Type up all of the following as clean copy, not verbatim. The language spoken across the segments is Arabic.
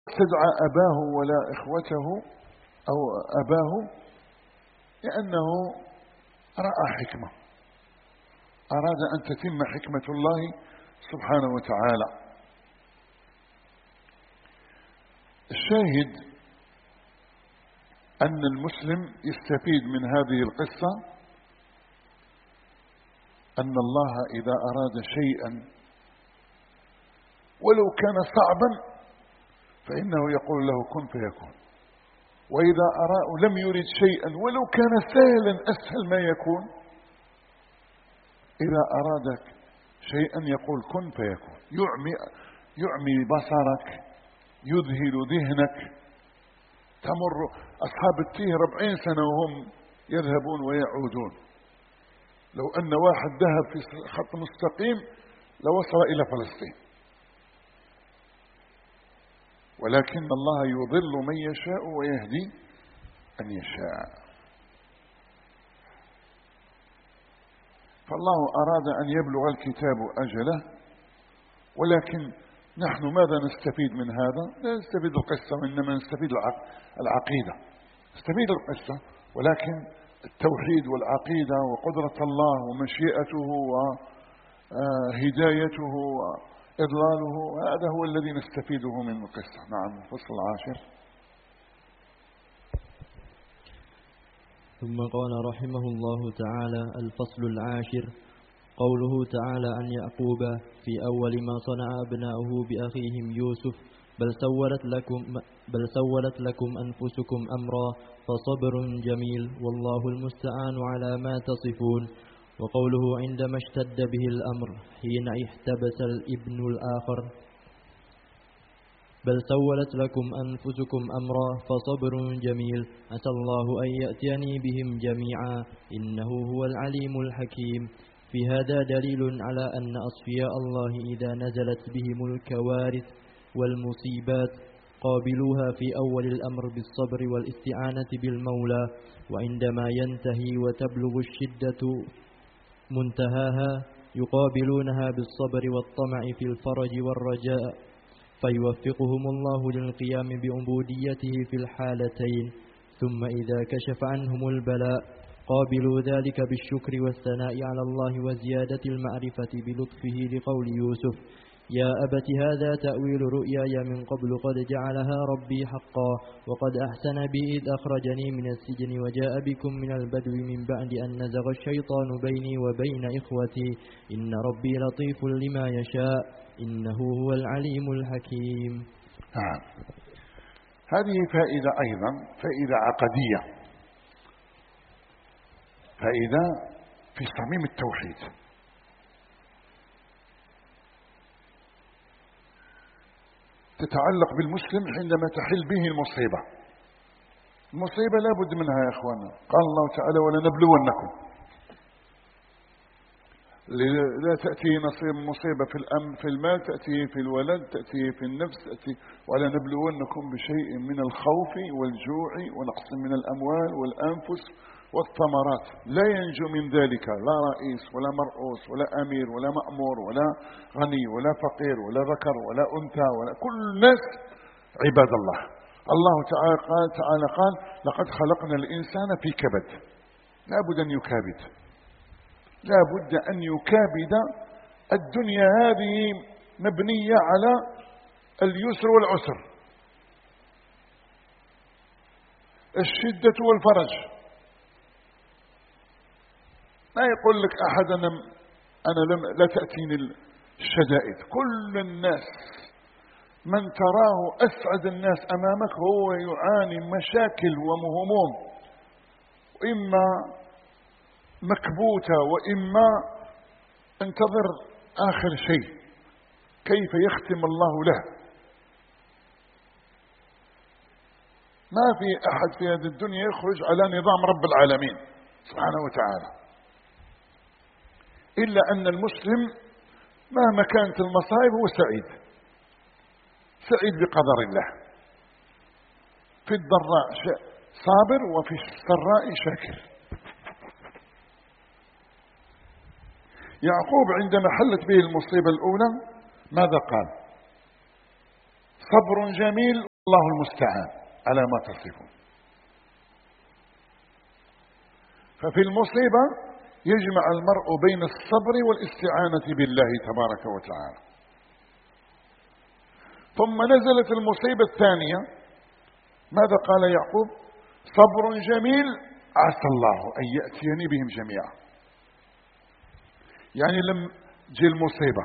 استدعى أباه ولا إخوته أو أباه لأنه رأى حكمة، أراد أن تتم حكمة الله سبحانه وتعالى. الشاهد أن المسلم يستفيد من هذه القصة أن الله إذا أراد شيئا ولو كان صعبا فإنه يقول له كن فيكون، وإذا لم يرد شيئا ولو كان سهلا أسهل ما يكون، إذا أراد شيئا يقول كن فيكون، يعمي بصرك، يذهل ذهنك. تمر أصحاب التيه 40 سنة وهم يذهبون ويعودون، لو أن واحد ذهب في خط مستقيم لوصل إلى فلسطين، ولكن الله يضل من يشاء ويهدي من يشاء. فالله أراد أن يبلغ الكتاب أجله، ولكن نحن ماذا نستفيد من هذا؟ لا نستفيد القصة، وإنما نستفيد العقيدة. نستفيد القصة، ولكن التوحيد والعقيدة وقدرة الله ومشيئته وهدايته وإضلاله، هذا هو الذي نستفيده من القصة. نعم. الفصل 10. ثم قال رحمه الله تعالى: الفصل 10، قوله تعالى عن يعقوب في أول ما صنع أبناؤه بأخيهم يوسف: بل سولت لكم أنفسكم أمرا فصبر جميل والله المستعان على ما تصفون. وقوله عندما اشتد به الأمر حين احتبس الابن الآخر: بل سولت لكم أنفسكم أمرا فصبر جميل عسى الله أن يأتيني بهم جميعا إنه هو العليم الحكيم. في هذا دليل على أن أصفياء الله إذا نزلت بهم الكوارث والمصيبات قابلوها في أول الأمر بالصبر والاستعانة بالمولى، وعندما ينتهي وتبلغ الشدة منتهاها يقابلونها بالصبر والطمع في الفرج والرجاء، فيوفقهم الله للقيام بعبوديته في الحالتين. ثم إذا كشف عنهم البلاء قابلوا ذلك بالشكر والثناء على الله وزيادة المعرفة بلطفه، لقول يوسف: يا أبت هذا تأويل رؤياي من قبل قد جعلها ربي حقا وقد أحسن بي إذ أخرجني من السجن وجاء بكم من البدو من بعد أن نزغ الشيطان بيني وبين إخوتي إن ربي لطيف لما يشاء إنه هو العليم الحكيم. هذه فائدة أيضا، فائدة عقدية، فائدة في صميم التوحيد. تتعلق بالمسلم عندما تحل به المصيبة. المصيبة لا بد منها يا أخوانا. قال الله تعالى: ولنبلونكم. لا تأتي مصيبة في المال، تأتي في الولد، تأتي في النفس، تأتي. ولنبلونكم بشيء من الخوف والجوع ونقص من الأموال والأنفس والثمرات. لا ينجو من ذلك لا رئيس ولا مرؤوس ولا أمير ولا مأمور ولا غني ولا فقير ولا ذكر ولا أنثى ولا كل الناس عباد الله. الله تعالى قال: لقد خلقنا الإنسان في كبد. لا بد أن يكابد، لا بد أن يكابد. الدنيا هذه مبنية على اليسر والعسر، الشدة والفرج. ما يقول لك أحد أنا لا تأتيني الشدائد. كل الناس من تراه أسعد الناس أمامك هو يعاني مشاكل ومهموم، وإما مكبوتة وإما انتظر آخر شيء كيف يختم الله له. ما في أحد في هذه الدنيا يخرج على نظام رب العالمين سبحانه وتعالى، إلا أن المسلم مهما كانت المصائب هو سعيد بقدر الله. في الضراء صابر وفي السراء شاكر. يعقوب عندما حلت به المصيبة الأولى ماذا قال؟ صبر جميل الله المستعان على ما تصفون. ففي المصيبة يجمع المرء بين الصبر والاستعانة بالله تبارك وتعالى. ثم نزلت المصيبة الثانية، ماذا قال يعقوب؟ صبر جميل عسى الله أن يأتيني بهم جميعا. يعني لم تجي المصيبة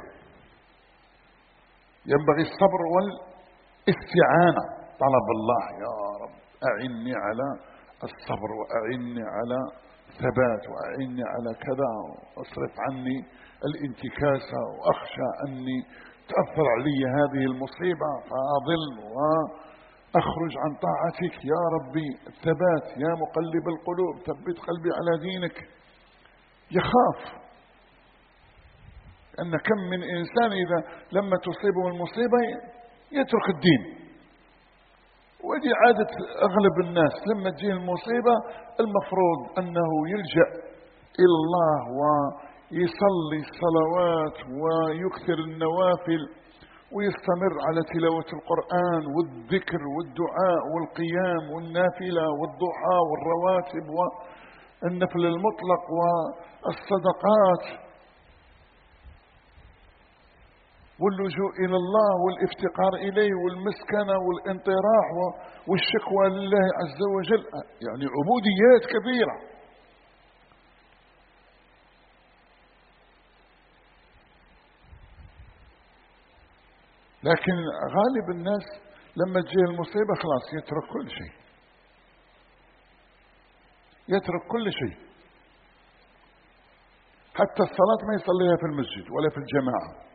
ينبغي الصبر والاستعانة، طلب الله يا رب أعني على الصبر وأعني على ثبات وأعني على كذا، واصرف عني الانتكاسة، وأخشى أني تأثر علي هذه المصيبة فأضل وأخرج عن طاعتك يا ربي. الثبات، يا مقلب القلوب ثبت قلبي على دينك. يخاف أن كم من إنسان إذا لما تصيبه المصيبة يترك الدين، ودي عادة أغلب الناس. لما تجيه المصيبة المفروض أنه يلجأ إلى الله ويصلي الصلوات ويكثر النوافل ويستمر على تلاوة القرآن والذكر والدعاء والقيام والنافلة والضحى والرواتب والنفل المطلق والصدقات واللجوء إلى الله والافتقار إليه والمسكنة والانطراح والشكوى لله عز وجل، يعني عبوديات كبيرة. لكن غالب الناس لما تجي المصيبة خلاص يترك كل شيء، يترك كل شيء، حتى الصلاة ما يصليها في المسجد ولا في الجماعة.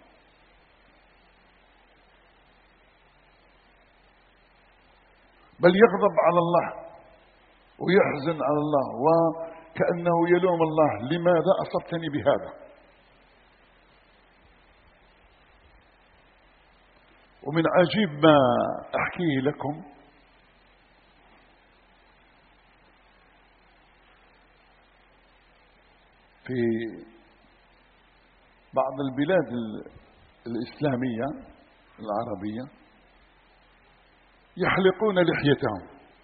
بل يغضب على الله ويحزن على الله وكأنه يلوم الله، لماذا أصبتني بهذا؟ ومن عجيب ما أحكيه لكم، في بعض البلاد الإسلامية العربية يحلقون لحيتهم.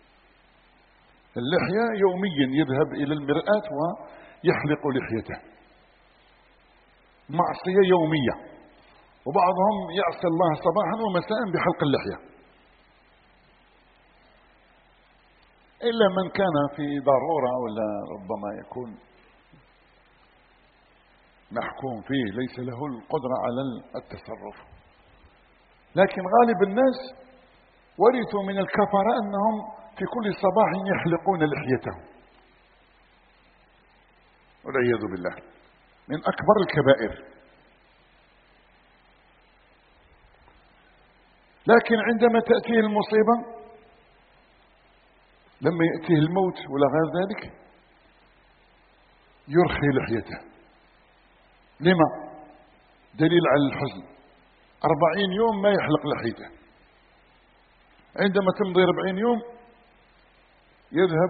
اللحية يوميا يذهب إلى المرآة ويحلق لحيته، معصية يومية. وبعضهم يعصي الله صباحا ومساء بحلق اللحية، إلا من كان في ضرورة ولا ربما يكون محكوم فيه ليس له القدرة على التصرف. لكن غالب الناس ورثوا من الكفرة أنهم في كل صباح يحلقون لحيتهم، والعياذ بالله، من أكبر الكبائر. لكن عندما تأتيه المصيبة، لما يأتيه الموت ولا غير ذلك، يرخي لحيته. لما؟ دليل على الحزن، 40 يوم ما يحلق لحيته. عندما تمضي 40 يوم يذهب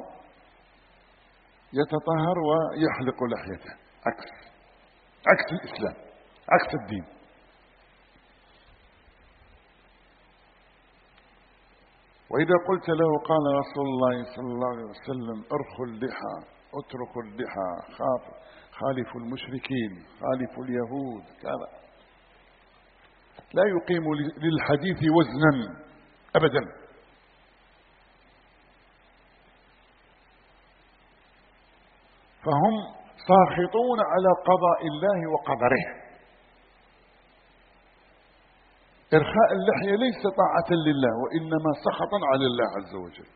ويتطهر ويحلق لحيته، عكس الإسلام، عكس الدين. وإذا قلت له قال رسول الله صلى الله عليه وسلم ارخوا اللحى، اتركوا اللحى، خالفوا المشركين، خالفوا اليهود، كذا، لا يقيم للحديث وزنا أبدا. فهم ساخطون على قضاء الله وقدره. إرخاء اللحية ليس طاعة لله، وإنما سخطا على الله عز وجل.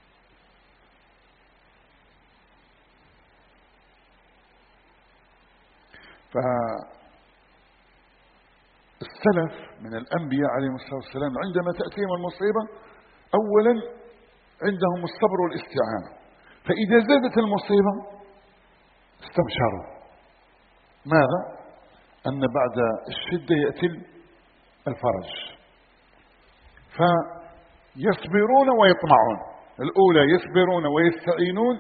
فالسلف من الأنبياء عليهم الصلاة والسلام عندما تأتيهم المصيبة أولا عندهم الصبر والاستعانة، فإذا زادت المصيبة استبشروا. ماذا؟ أن بعد الشدة يأتي الفرج، فيصبرون ويطمعون. الأولى يصبرون ويستعينون،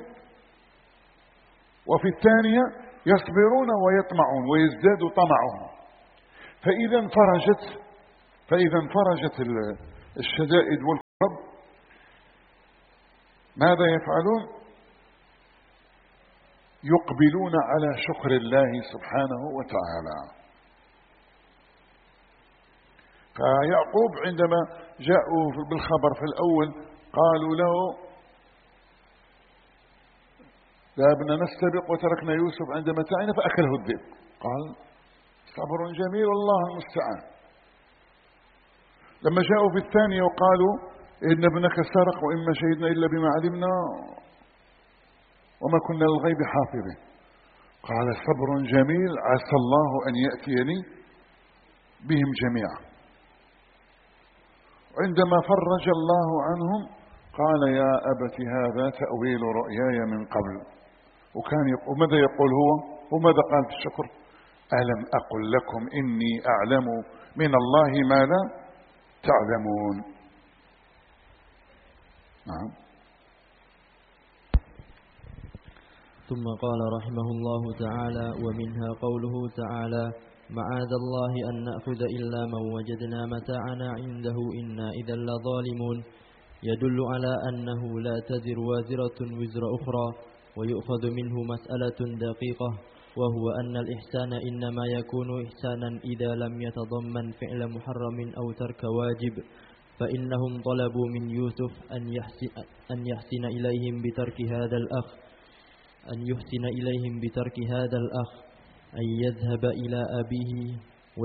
وفي الثانية يصبرون ويطمعون ويزداد طمعهم. فإذا انفرجت الشدائد ماذا يفعلون؟ يقبلون على شكر الله سبحانه وتعالى. فيعقوب عندما جاءوا بالخبر في الأول قالوا له ذهبنا نستبق وتركنا يوسف عند متاعنا فأكله الذئب. قال صبر جميل والله المستعان. لما جاءوا بالثانية وقالوا إن ابنك سرق وإما شهدنا إلا بما علمنا وما كنا للغيب حافظين. قال صبر جميل عسى الله أن يأتيني بهم جميعا. عندما فرج الله عنهم قال يا أبت هذا تأويل رؤياي من قبل. وماذا يقول هو؟ وماذا قال في الشكر؟ ألم أقل لكم إني أعلم من الله ما لا تعلمون. نعم. ثم قال رحمه الله تعالى: ومنها قوله تعالى: معاذ الله أن نأخذ إلا من وجدنا متاعنا عنده إنا إذا لظالمون، يدل على أنه لا تزر وازرة وزر أخرى. ويؤخذ منه مسألة دقيقة، وهو أن الإحسان إنما يكون إحسانا إذا لم يتضمن فعل محرم أو ترك واجب. فإنهم طلبوا من يوسف أن يحسن إليهم بترك هذا الأخ أن يذهب إلى أبيه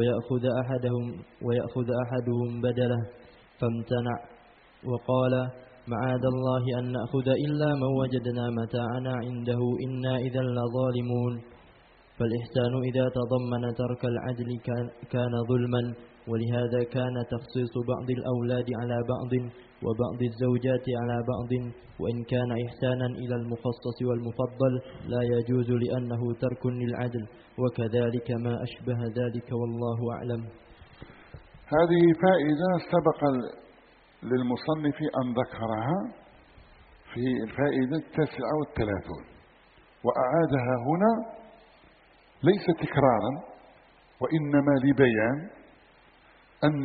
ويأخذ أحدهم بدله، فامتنع وقال: معاذ الله أن نأخذ إلا من وجدنا متاعنا عنده إنا إذا لظالمون. فالإحسان إذا تضمن ترك العدل كان ظلما، ولهذا كان تخصيص بعض الأولاد على بعض وبعض الزوجات على بعض، وإن كان إحسانا إلى المخصص والمفضل لا يجوز لأنه ترك للعدل، وكذلك ما أشبه ذلك والله أعلم. هذه فائدة سبق للمصنف أن ذكرها في الفائدة 39 وأعادها هنا ليس تكرارا وإنما لبيان أن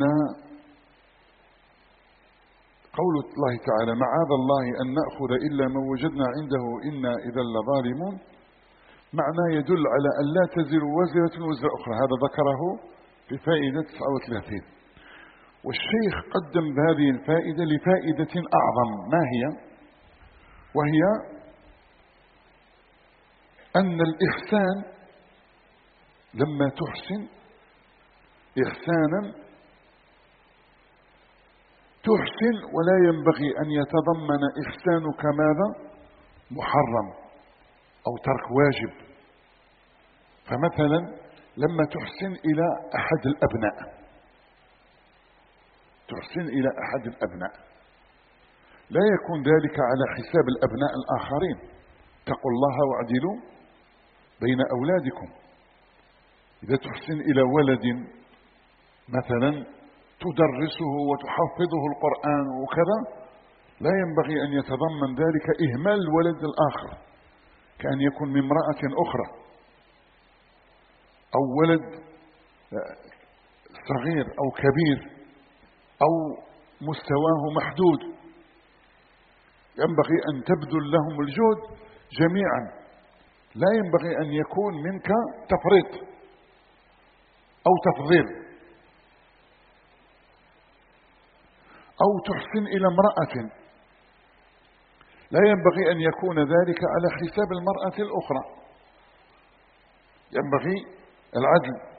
قول الله تعالى معاذ الله أن نأخذ إلا من وجدنا عنده إنا إذا لظالمون معنى يدل على أن لا تزر وزرة وزر أخرى. هذا ذكره في فائدة 39. والشيخ قدم هذه الفائدة لفائدة أعظم، ما هي؟ وهي أن الإحسان لما تحسن إحسانا تحسن ولا ينبغي أن يتضمن إحسانك ماذا؟ محرم أو ترك واجب. فمثلا لما تحسن إلى أحد الأبناء لا يكون ذلك على حساب الأبناء الآخرين. اتقوا الله واعدلوا بين أولادكم. إذا تحسن إلى ولد مثلا تدرسه وتحفظه القرآن وكذا لا ينبغي أن يتضمن ذلك إهمال الولد الآخر، كأن يكون من امرأة أخرى أو ولد صغير أو كبير أو مستواه محدود. ينبغي أن تبذل لهم الجهد جميعا، لا ينبغي أن يكون منك تفريط أو تفضيل. أو تحسن إلى امرأة لا ينبغي أن يكون ذلك على حساب المرأة الأخرى، ينبغي العدل.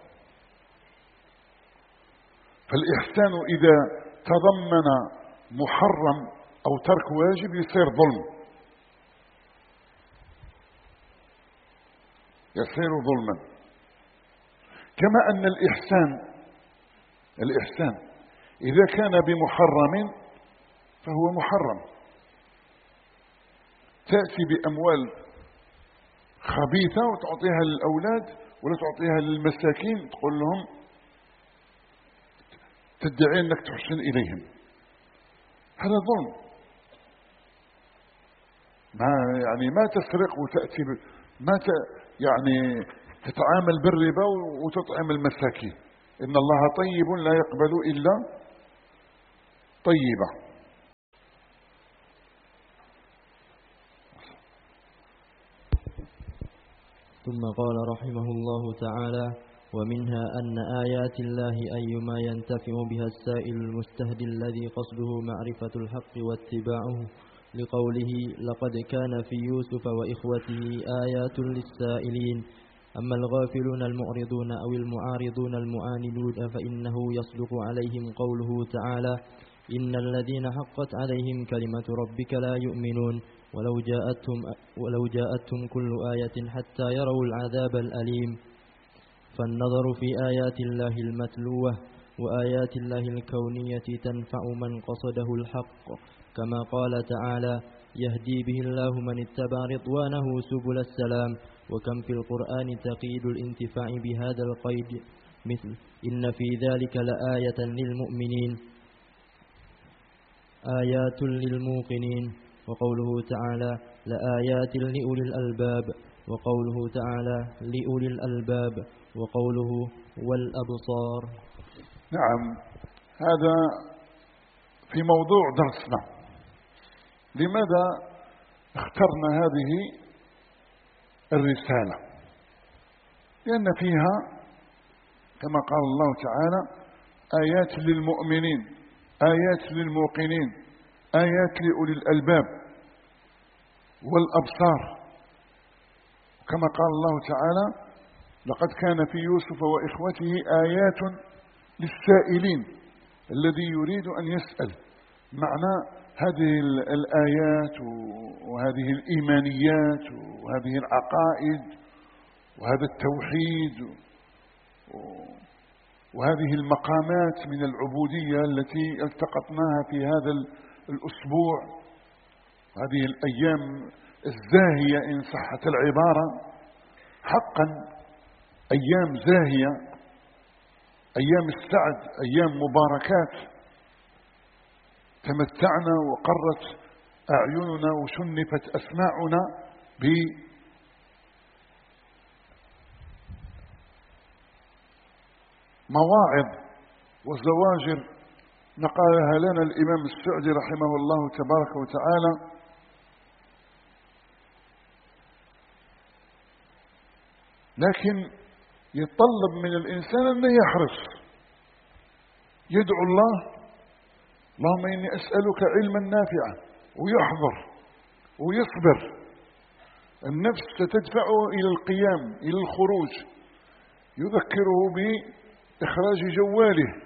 فالإحسان إذا تضمن محرم أو ترك واجب يصير ظلما. كما أن الإحسان إذا كان بمحرم فهو محرم. تأتي بأموال خبيثة وتعطيها للأولاد ولا تعطيها للمساكين، تقول لهم تدعي أنك تحسن إليهم، هذا ظلم. ما تسرق وتأتي يعني تتعامل بالربا وتطعم المساكين. إن الله طيب لا يقبل إلا طيبة. ثم قال رحمه الله تعالى: ومنها أن آيات الله أيما ينتفع بها السائل المستهدي الذي قصده معرفة الحق واتباعه، لقوله: لقد كان في يوسف وإخوته آيات للسائلين. أما الغافلون المعرضون أو المعارضون المعاندون فإنه يصدق عليهم قوله تعالى: إن الذين حقت عليهم كلمة ربك لا يؤمنون ولو جاءتهم كل آية حتى يروا العذاب الأليم. فالنظر في آيات الله المتلوة وآيات الله الكونية تنفع من قصده الحق، كما قال تعالى: يهدي به الله من اتبع رضوانه سبل السلام. وكم في القرآن تقييد الانتفاع بهذا القيد، مثل: إن في ذلك لآية للمؤمنين، آيات للموقنين، وقوله تعالى: لآيات لأولي الألباب، وقوله تعالى: لأولي الألباب، وقوله: والأبصار. نعم، هذا في موضوع درسنا. لماذا اخترنا هذه الرسالة؟ لأن فيها كما قال الله تعالى: آيات للمؤمنين، آيات للموقنين، آيات لأولي الألباب والأبصار. كما قال الله تعالى: لقد كان في يوسف وإخوته آيات للسائلين، الذي يريد أن يسأل. معنى هذه الآيات وهذه الإيمانيات وهذه العقائد وهذا التوحيد وهذه المقامات من العبودية التي التقطناها في هذا الأسبوع، هذه الأيام الزاهية إن صحت العبارة، حقا أيام زاهية، أيام السعد، أيام مباركات، تمتعنا وقرت أعيننا وشنفت أسماعنا بمواعظ وزواجر نقلها لنا الإمام السعدي رحمه الله تبارك وتعالى. لكن يتطلب من الإنسان أن يحرص، يدعو الله: اللهم إني أسألك علما نافعا، ويحضر ويصبر. النفس ستدفعه إلى القيام، إلى الخروج، يذكره بإخراج جواله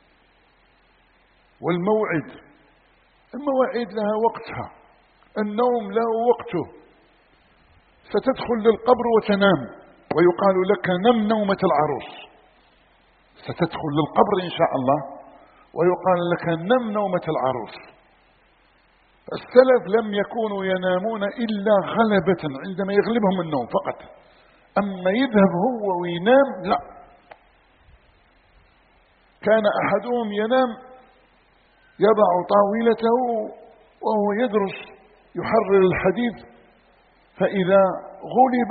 والموعد. المواعيد لها وقتها، النوم له وقته. ستدخل للقبر وتنام ويقال لك: نم نومة العروس. ستدخل للقبر إن شاء الله ويقال لك: نم نومة العروس. السلف لم يكونوا ينامون إلا غلبة عندما يغلبهم النوم فقط، أما يذهب هو وينام لا. كان أحدهم ينام يضع طاولته وهو يدرس يحرر الحديث، فإذا غلب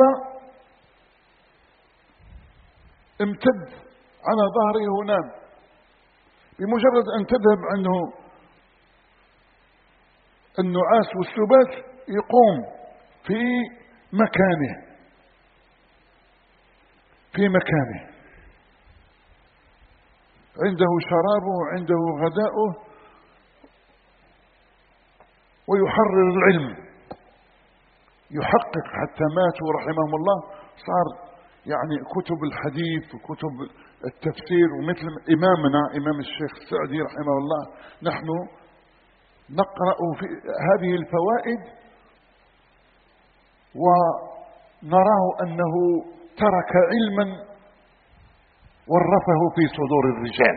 امتد على ظهره ونام. بمجرد أن تذهب عنه النعاس والسبات يقوم في مكانه عنده شرابه، عنده غداؤه، ويحرر العلم، يحقق. حتى ماتوا رحمهم الله صار يعني كتب الحديث وكتب التفسير، ومثل إمامنا إمام الشيخ السعدي رحمه الله نحن نقرأ في هذه الفوائد ونراه أنه ترك علما ورثه في صدور الرجال،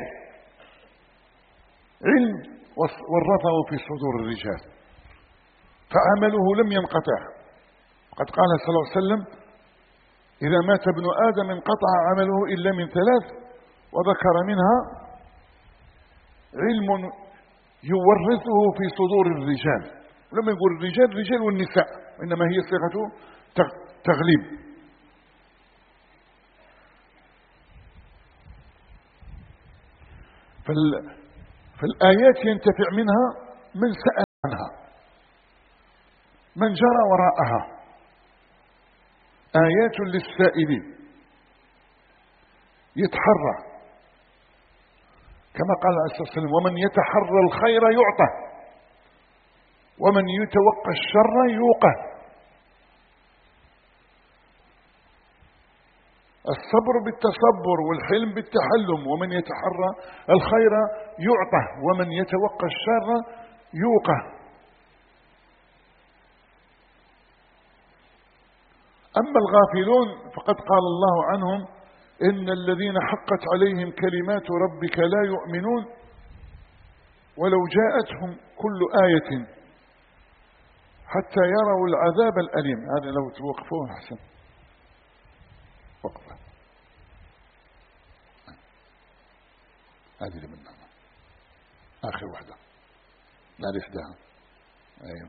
علم ورثه في صدور الرجال، فعمله لم ينقطع. قد قال صلى الله عليه وسلم: إذا مات ابن آدم انقطع عمله إلا من ثلاث، وذكر منها علم يورثه في صدور الرجال. ولما يقول الرجال، رجال والنساء، إنما هي صيغة تغليب. فالآيات ينتفع منها من سأل عنها، من جرى وراءها. آيات للسائلين، يتحرى كما قال عليه الصلاة والسلام: ومن يتحرى الخير يعطى، ومن يتوقى الشر يوقى. الصبر بالتصبر والحلم بالتحلم. ومن يتحرى الخير يعطى، ومن يتوقى الشر يوقى. أما الغافلون فقد قال الله عنهم: إن الذين حقت عليهم كلمات ربك لا يؤمنون ولو جاءتهم كل آية حتى يروا العذاب الأليم. هذا لو توقفوه أحسن. وقفة هذه اللي منها آخر واحدة، لا لحدها. أيوه.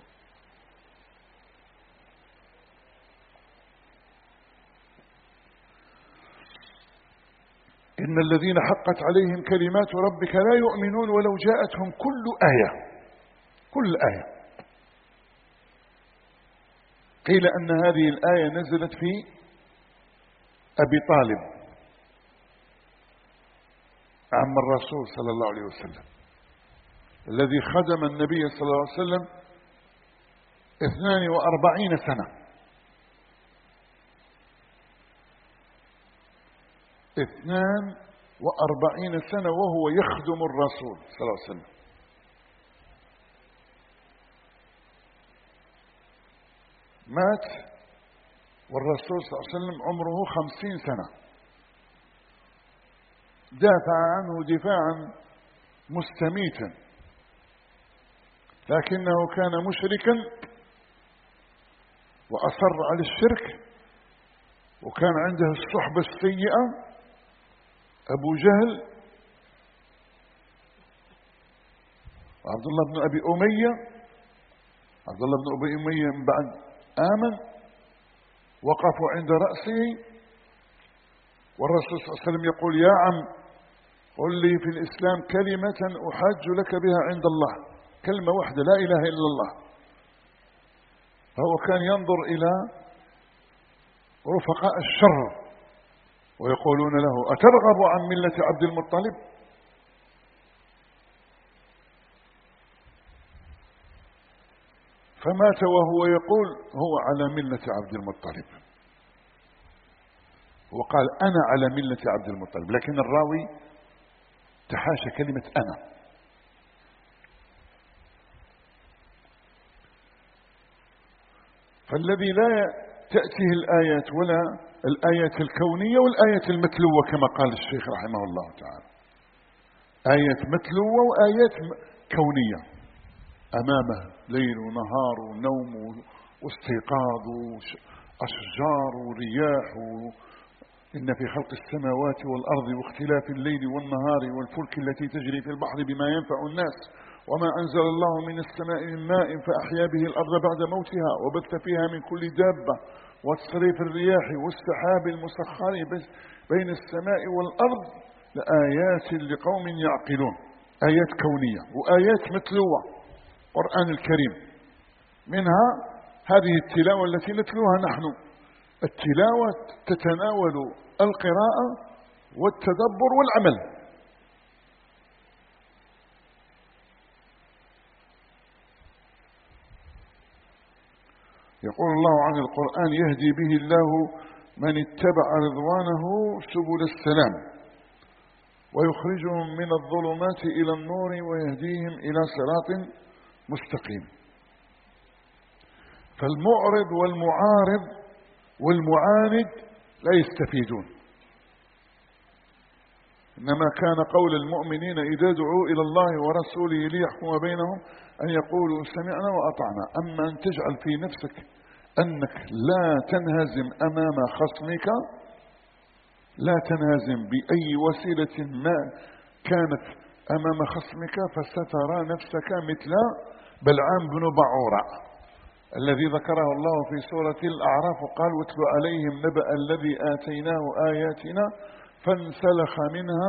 إن الذين حقت عليهم كلمات ربك لا يؤمنون ولو جاءتهم كل آية. قيل أن هذه الآية نزلت في أبي طالب عم الرسول صلى الله عليه وسلم، الذي خدم النبي صلى الله عليه وسلم 42 سنة. 42 سنة وهو يخدم الرسول صلى الله عليه وسلم. مات والرسول صلى الله عليه وسلم عمره 50 سنة. دافع عنه دفاعا مستميتا، لكنه كان مشركا وأصر على الشرك، وكان عنده الصحبة السيئة أبو جهل وعبد الله بن أبي أمية. عبد الله بن أبي أمية من بعد آمن، وقفوا عند رأسه، والرسول صلى الله عليه وسلم يقول: يا عم قل لي في الإسلام كلمة أحاج لك بها عند الله، كلمة واحدة لا إله إلا الله. فهو كان ينظر إلى رفقاء الشر ويقولون له: أترغب عن ملة عبد المطلب؟ فمات وهو يقول هو على ملة عبد المطلب. وقال: أنا على ملة عبد المطلب، لكن الراوي تحاشى كلمة أنا. فالذي لا تأتيه الآيات ولا الآيات الكونية والآيات المتلوة كما قال الشيخ رحمه الله تعالى، آيات متلوة وآيات كونية أمامه، ليل ونهار ونوم واستيقاظ وأشجار ورياح إن في خلق السماوات والأرض واختلاف الليل والنهار والفلك التي تجري في البحر بما ينفع الناس وما أنزل الله من السماء من ماء فأحيا به الأرض بعد موتها وبث فيها من كل دابة وتصريف الرياح والسحاب المسخر بين السماء والأرض لآيات لقوم يعقلون. آيات كونية وآيات متلوة القرآن الكريم، منها هذه التلاوة التي نتلوها نحن. التلاوة تتناول القراءة والتدبر والعمل. يقول الله عن القرآن: يهدي به الله من اتبع رضوانه سبل السلام ويخرجهم من الظلمات إلى النور ويهديهم إلى صراط مستقيم. فالمعرض والمعارض والمعاند لا يستفيدون، إنما كان قول المؤمنين إذا دعوا إلى الله ورسوله ليحكم بينهم أن يقولوا سمعنا وأطعنا. أما أن تجعل في نفسك أنك لا تنهزم أمام خصمك، لا تنهزم بأي وسيلة ما كانت أمام خصمك، فسترى نفسك مثل بلعام بن بعورة الذي ذكره الله في سورة الأعراف وقال: واتل عليهم نبأ الذي آتيناه آياتنا فانسلخ منها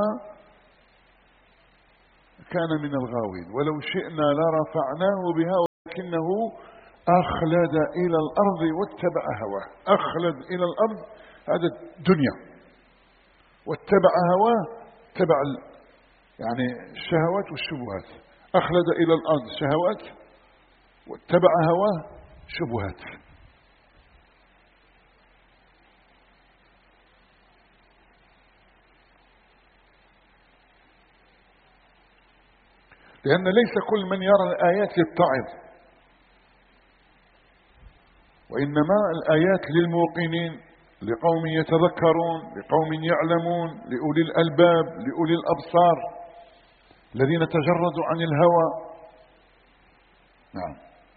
كان من الغاوين ولو شئنا لرفعناه بها ولكنه أخلد إلى الأرض واتبع هواه. أخلد إلى الأرض هذا الدنيا، واتبع هواه تبع يعني الشهوات والشبهات. أخلد إلى الأرض شهوات، واتبع هواه شبهات. لأن ليس كل من يرى الآيات يتعظ، وإنما الآيات للموقنين، لقوم يتذكرون، لقوم يعلمون، لأولي الألباب، لأولي الأبصار، الذين تجردوا عن الهوى. نعم.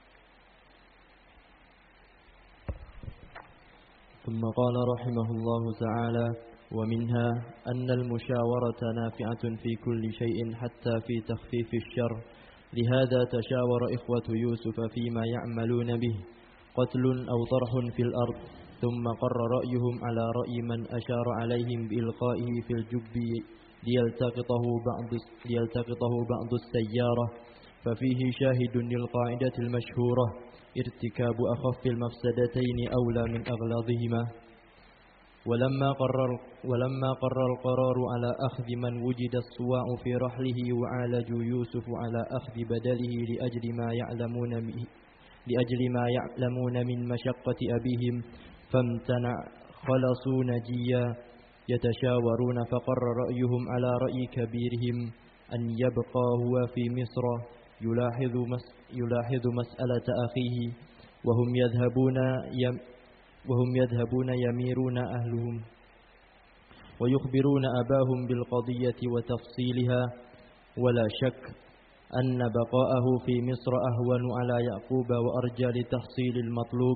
ثم قال رحمه الله تعالى: ومنها أن المشاورة نافعة في كل شيء حتى في تخفيف الشر. لهذا تشاور إخوة يوسف فيما يعملون به، قتل أو طرح في الأرض، ثم قر رأيهم على رأي من أشار عليهم بإلقائه في الجب ليلتقطه بعض السيارة. ففيه شاهد للقاعدة المشهورة: ارتكاب أخف المفسدتين أولى من أغلظهما. ولما قر القرار على أخذ من وجد الصواع في رحله، وعالج يوسف على أخذ بدله لأجل ما يعلمون من مشقة أبيهم، فامتنع، خلصوا نجيا يتشاورون. فقر رأيهم على رأي كبيرهم أن يبقى هو في مصر يلاحظ مسألة أخيه، وهم يذهبون يميرون أهلهم ويخبرون أباهم بالقضية وتفصيلها. ولا شك أن بقاءه في مصر أهون على يعقوب وأرجى لتحصيل المطلوب،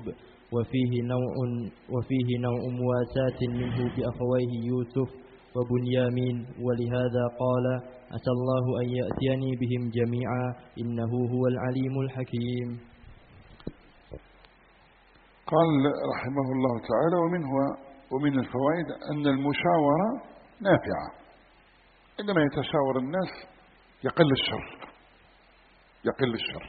وفيه نوع مواساة منه بأخويه يوسف وبنيامين. ولهذا قال: عسى الله أن يأتيني بهم جميعا إنه هو العليم الحكيم. قال رحمه الله تعالى: ومن الفوائد أن المشاورة نافعة. عندما يتشاور الناس يقل الشر.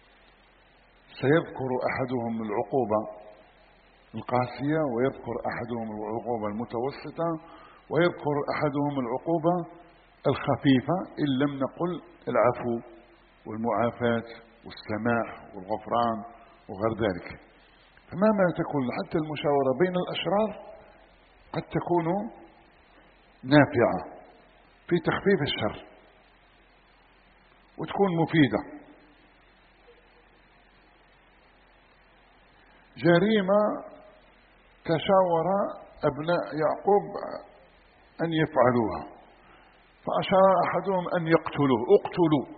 سيذكر أحدهم العقوبة القاسية، ويذكر أحدهم العقوبة المتوسطة، ويذكر أحدهم العقوبة الخفيفة، إن لم نقل العفو والمعافاة والسماح والغفران وغير ذلك. فمهما تكون حتى المشاورة بين الأشرار قد تكون نافعة في تخفيف الشر وتكون مفيدة. جريمة تشاور أبناء يعقوب أن يفعلوها، فأشار أحدهم أن يقتلوه. اقتلوا،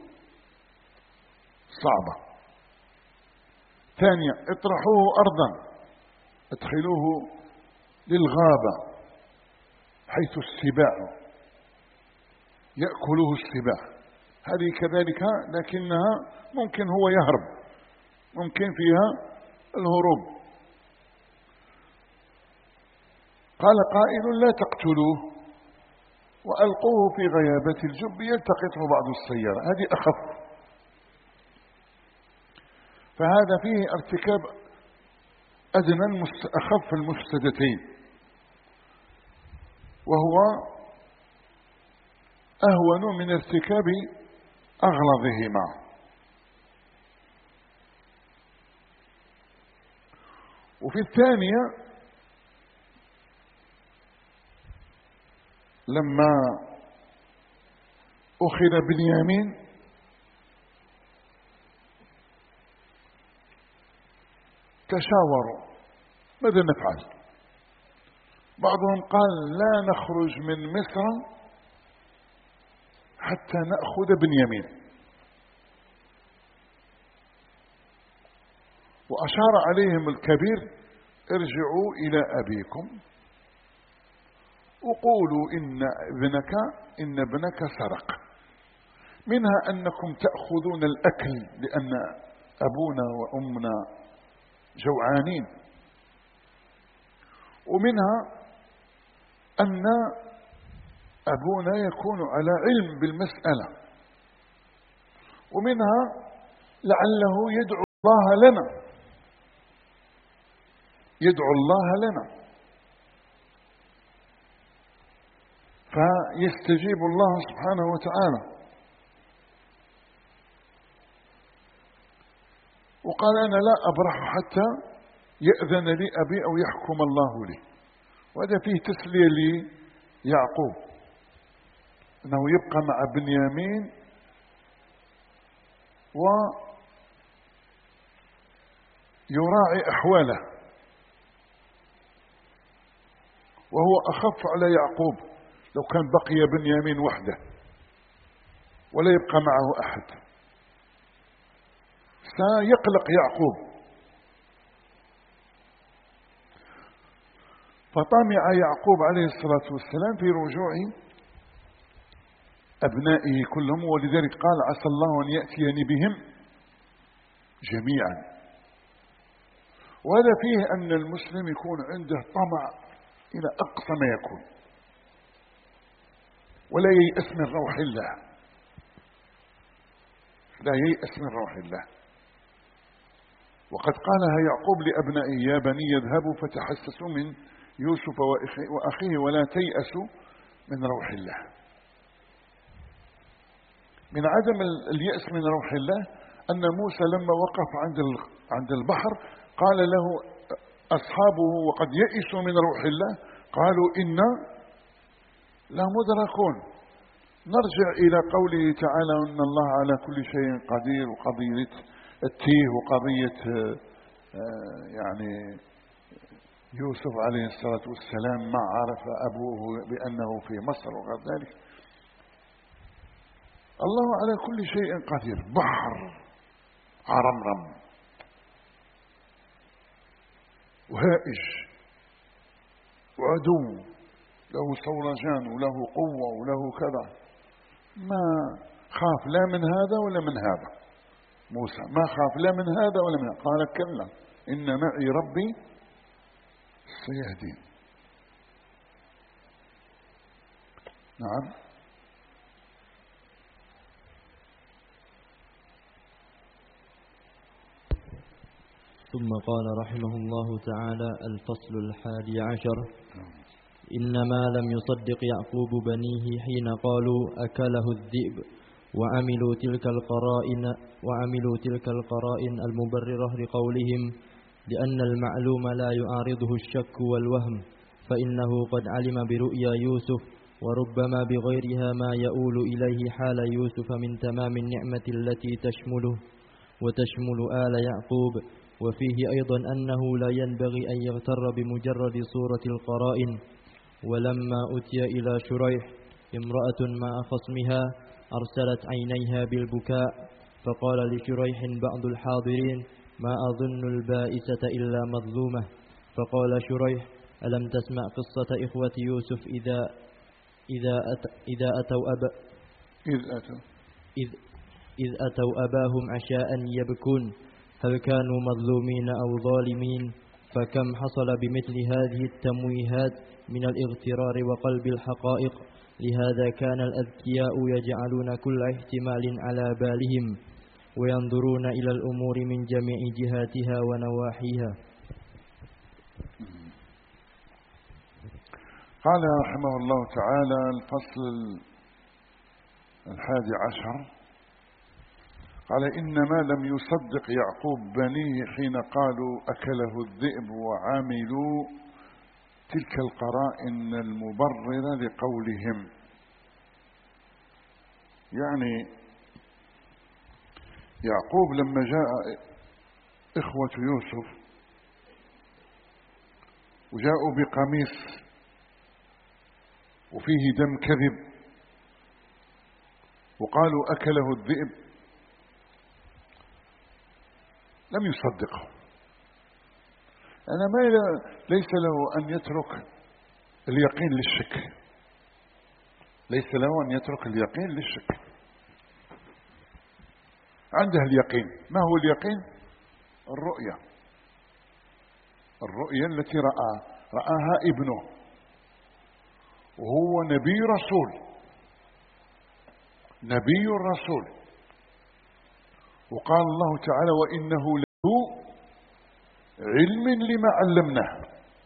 صعبة. ثانيا: اطرحوه أرضا، ادخلوه للغابة حيث السباع يأكله السباع. هذه كذلك، لكنها ممكن هو يهرب، ممكن فيها الهروب. قال قائل: لا تقتلوه وألقوه في غيابة الجب يلتقطه بعض السيارة. هذه أخف. فهذا فيه ارتكاب أدنى أخف المفسدتين، وهو أهون من ارتكاب أغلظهما. وفي الثانية لما أخذ بنيامين تشاوروا ماذا نفعل. بعضهم قال: لا نخرج من مصر حتى نأخذ بنيامين. وأشار عليهم الكبير: ارجعوا إلى أبيكم وقولوا إن ابنك سرق. منها أنكم تأخذون الأكل لأن أبونا وأمنا جوعانين، ومنها أن أبونا يكون على علم بالمسألة، ومنها لعله يدعو الله لنا يدعو الله لنا، فيستجيب الله سبحانه وتعالى. وقال أنا لا أبرح حتى يأذن لي أبي أو يحكم الله لي. وهذا فيه تسلية ليعقوب أنه يبقى مع بنيامين ويراعي أحواله، وهو أخف على يعقوب لو كان بقي بنيامين وحده ولا يبقى معه أحد، سيقلق يعقوب. فطمع يعقوب عليه الصلاة والسلام في رجوع أبنائه كلهم، ولذلك قال عسى الله أن يأتيني بهم جميعا. وهذا فيه أن المسلم يكون عنده طمع إلى أقصى ما يكون، ولا ييأس من روح الله، لا ييأس من روح الله. وقد قالها يعقوب لأبنائه يا بني يذهبوا فتحسسوا من يوسف وأخيه ولا تيأسوا من روح الله. من عدم اليأس من روح الله أن موسى لما وقف عند البحر قال له أصحابه وقد يئسوا من روح الله قالوا إنا لمدركون. نرجع إلى قوله تعالى أن الله على كل شيء قدير، وقضية التيه، وقضية يعني يوسف عليه الصلاة والسلام ما عرف أبوه بأنه في مصر وغير ذلك. الله على كل شيء قدير. بحر عرمرم وهائج وعدو له صولجان وله قوة وله كذا، ما خاف لا من هذا ولا من هذا. موسى ما خاف لا من هذا ولا من هذا، قال كلا إن معي ربي سيهدين. نعم. ثم قال رحمه الله تعالى الفصل 11: إنما لم يصدق يعقوب بنيه حين قالوا أكله الذئب، وعملوا تلك القرائن المبررة لقولهم، لأن المعلوم لا يعارضه الشك والوهم، فإنه قد علم برؤيا يوسف وربما بغيرها ما يؤول إليه حال يوسف من تمام النعمة التي تشمله وتشمل آل يعقوب. وفيه أيضا أنه لا ينبغي أن يغتر بمجرد صورة القرائن. ولما أتي إلى شريح امرأة مع خصمها أرسلت عينيها بالبكاء، فقال لشريح بعض الحاضرين ما أظن البائسة إلا مظلومة. فقال شريح ألم تسمع قصة إخوة يوسف إذ أتوا أباهم عشاء يبكون، هل كانوا مظلومين أو ظالمين؟ فكم حصل بمثل هذه التمويهات من الاغترار وقلب الحقائق. لهذا كان الأذكياء يجعلون كل احتمال على بالهم، وينظرون إلى الأمور من جميع جهاتها ونواحيها. قال رحمه الله تعالى الفصل 11: قال إنما لم يصدق يعقوب بنيه حين قالوا أكله الذئب، وعملوا تلك القرائن المبررة لقولهم. يعني يعقوب لما جاء إخوة يوسف وجاءوا بقميص وفيه دم كذب وقالوا أكله الذئب لم يصدقه. أنا ليس له أن يترك اليقين للشك، ليس له أن يترك اليقين للشك، عنده اليقين. ما هو اليقين؟ الرؤيا التي رآها ابنه، وهو نبي رسول. وقال الله تعالى وإنه له علم لما علمناه.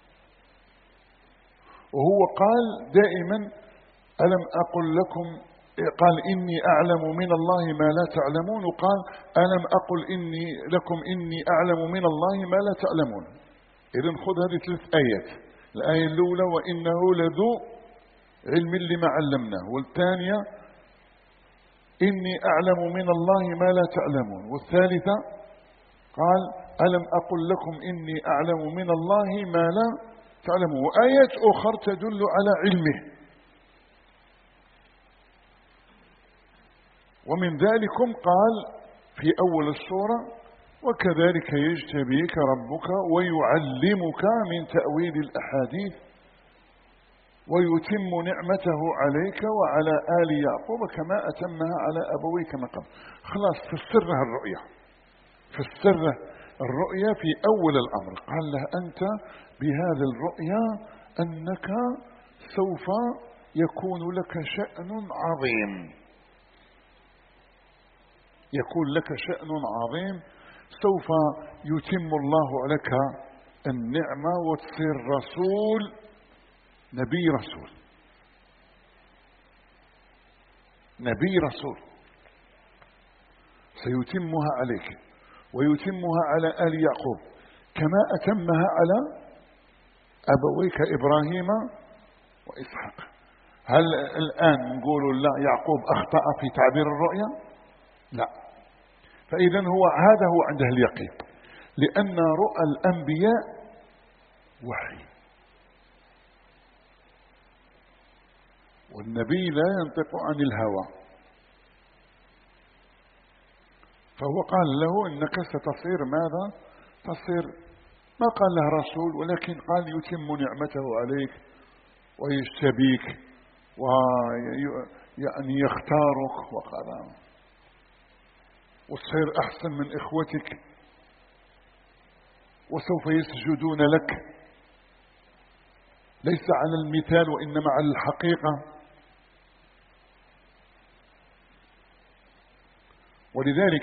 وهو قال دائما ألم أقل لكم، قال إني أعلم من الله ما لا تعلمون، وقال ألم أقل لكم إني أعلم من الله ما لا تعلمون. إذن خذ هذه 3 آيات. الآية الأولى وإنه لذو علم لما علمناه، والثانية إني أعلم من الله ما لا تعلمون، والثالثة قال ألم أقل لكم إني أعلم من الله ما لا تعلمون، وآيات أخرى تدل على علمه. ومن ذلكم قال في أول السورة وكذلك يجتبيك ربك ويعلمك من تأويل الأحاديث ويتم نعمته عليك وعلى آل يعقوب كما أتمها على أبويك من قبل. خلاص فسرها الرؤيا، فسر الرؤيا في أول الأمر. قال له أنت بهذه الرؤيا أنك سوف يكون لك شأن عظيم، يكون لك شأن عظيم، سوف يتم الله لك النعمة وتصير رسول، نبي رسول، نبي رسول، سيتمها عليك ويتمها على آل يعقوب كما أتمها على أبويك إبراهيم وإسحاق. هل الآن نقول لا يعقوب أخطأ في تعبير الرؤيا؟ لا. فإذا هذا هو عنده اليقين، لأن رؤى الأنبياء وحي، والنبي لا ينطق عن الهوى. فهو قال له إنك ستصير ماذا؟ تصير، ما قال له رسول، ولكن قال يتم نعمته عليك ويجتبيك ويعني يختارك وقال وتصير أحسن من إخوتك وسوف يسجدون لك، ليس على المثال وإنما على الحقيقة. ولذلك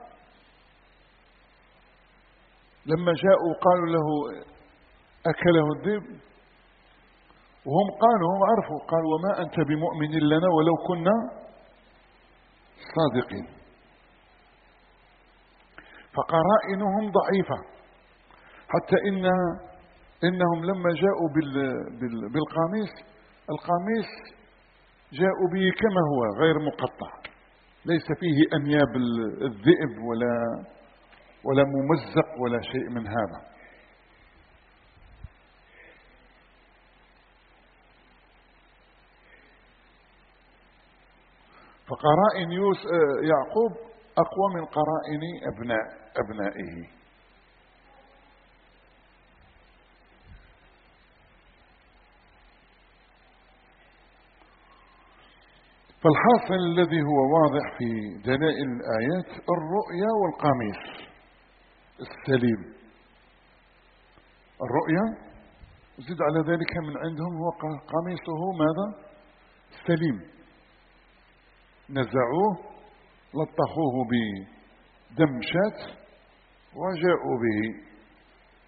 لما جاءوا قالوا له أكله الذئب، وهم قالوا، هم عرفوا، قالوا وما أنت بمؤمن لنا ولو كنا صادقين. فقرائنهم ضعيفة، حتى إنهم لما جاءوا بالقميص، القميص جاءوا به كما هو غير مقطع، ليس فيه أنياب الذئب ولا ممزق ولا شيء من هذا. فقرائن يعقوب أقوى من قرائن أبنائه. فالحاصل الذي هو واضح في دلائل الآيات الرؤيا والقميص السليم. الرؤيا زد على ذلك من عندهم هو قميصه ماذا؟ سليم، نزعوه لطخوه بدم شاة وجاءوا به